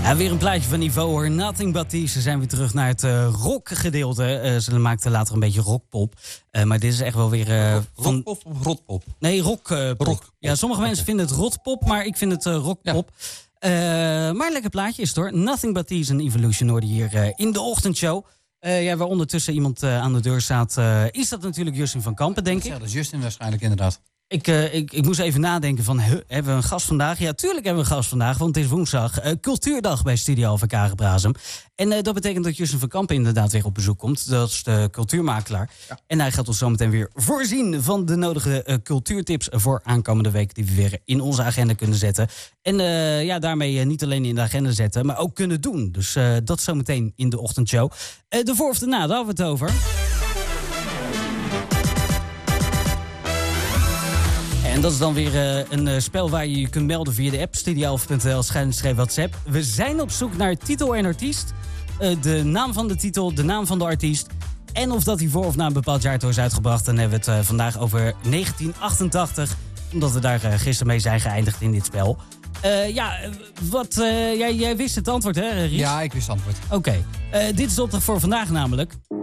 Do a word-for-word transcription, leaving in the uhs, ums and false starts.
Ja, weer een plaatje van niveau hoor. Nothing but these. Ze zijn weer terug naar het uh, rockgedeelte. Uh, ze maakten later een beetje rockpop. Uh, maar dit is echt wel weer... Uh, van... Rockpop of rotpop? Nee, rockpop. Uh, rock ja, sommige mensen vinden het rotpop, maar ik vind het uh, rockpop. Ja. Uh, maar een lekker plaatje is het hoor. Nothing but these en Evolution hoorde hier uh, in de ochtendshow. Uh, ja, waar ondertussen iemand uh, aan de deur staat, uh, is dat natuurlijk Justin van Kampen, denk ik. Ja, dat is Justin waarschijnlijk inderdaad. Ik, uh, ik, ik moest even nadenken van, he, hebben we een gast vandaag? Ja, tuurlijk hebben we een gast vandaag, want het is woensdag. Uh, cultuurdag bij Studio Alpha Kagenbrazem. En uh, dat betekent dat Justin van Kampen inderdaad weer op bezoek komt. Dat is de cultuurmakelaar. Ja. En hij gaat ons zometeen weer voorzien van de nodige uh, cultuurtips voor aankomende week, die we weer in onze agenda kunnen zetten. En uh, ja, daarmee uh, niet alleen in de agenda zetten, maar ook kunnen doen. Dus uh, dat zometeen in de ochtendshow. Uh, de voor of de na, daar hadden we het over. En dat is dan weer uh, een uh, spel waar je je kunt melden via de app studio alpha punt n l schuinstreep WhatsApp. We zijn op zoek naar titel en artiest. Uh, de naam van de titel, de naam van de artiest. En of dat hij voor of na een bepaald jaartal is uitgebracht. Dan hebben we het uh, vandaag over negentien achtentachtig. Omdat we daar uh, gisteren mee zijn geëindigd in dit spel. Uh, ja, wat, uh, jij, jij wist het antwoord hè, Ries? Ja, ik wist het antwoord. Oké, okay. uh, dit is de opdracht voor vandaag namelijk.